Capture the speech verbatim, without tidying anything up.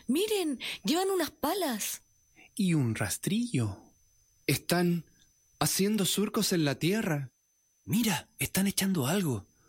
Miren, llevan unas palas. Y un rastrillo. Están haciendo surcos en la tierra. Mira, están echando algo.